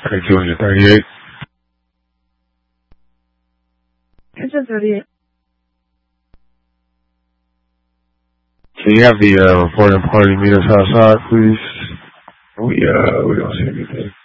238. It's a 38. Can you have the reporting party meet us outside, please? We don't see anything.